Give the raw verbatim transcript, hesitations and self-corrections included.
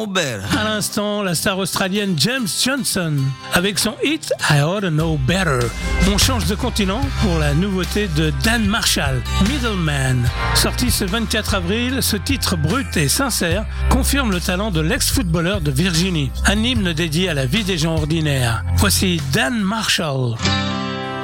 Better. À l'instant, la star australienne James Johnson avec son hit I Oughta Know Better. On change de continent pour la nouveauté de Dan Marshall, Middleman. Sorti ce vingt-quatre avril, ce titre brut et sincère confirme le talent de l'ex-footballeur de Virginie. Un hymne dédié à la vie des gens ordinaires. Voici Dan Marshall.